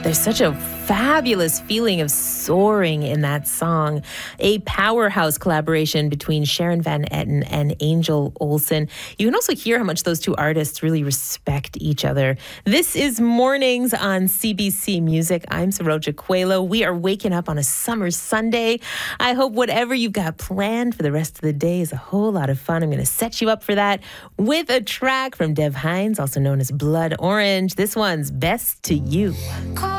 There's such a fabulous feeling of soaring in that song. A powerhouse collaboration between Sharon Van Etten and Angel Olsen. You can also hear how much those two artists really respect each other. This is Mornings on CBC Music. I'm Saroja Coelho. We are waking up on a summer Sunday. I hope whatever you've got planned for the rest of the day is a whole lot of fun. I'm going to set you up for that with a track from Dev Hynes, also known as Blood Orange. This one's Best to You.